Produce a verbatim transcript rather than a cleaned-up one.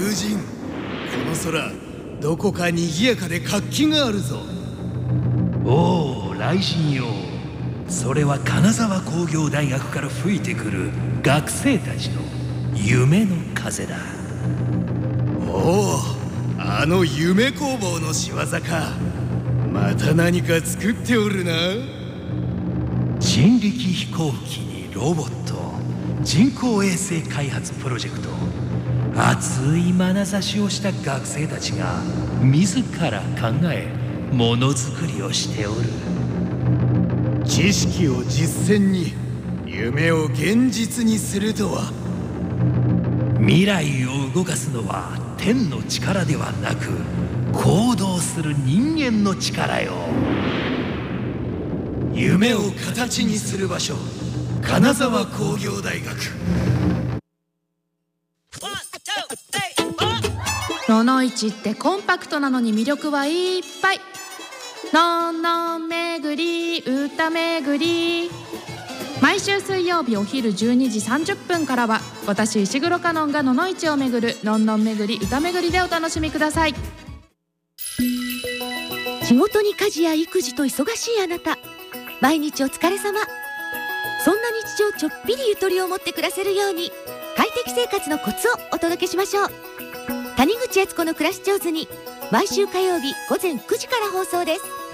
風神、この空どこかにぎやかで活気があるぞ。 おお、雷神よ。それは金沢工業大学から吹いてくる学生たちの夢の風だ。 おお、あの夢工房の仕業か。また何か作っておるな。 人力飛行機にロボット、人工衛星開発プロジェクト、熱い眼差しをした学生たちが自ら考えものづくりをしておる。 知識を実践に、夢を現実にするとは。 未来を動かすのは天の力ではなく、行動する人間の力よ。 夢を形にする場所、金沢工業大学。 ののいちってコンパクトなのに魅力はいっぱい。のんのんめぐり歌めぐり、毎週水曜日お昼じゅうにじさんじゅっぷんからは、私石黒カノンがののいちをめぐるのんのんめぐり歌めぐりでお楽しみください。 仕事に家事や育児と忙しいあなた、毎日お疲れ様。そんな日常ちょっぴりゆとりを持って暮らせるように、快適生活のコツをお届けしましょう。谷口悦子の暮らし上手に、毎週火曜日午前くじから放送です。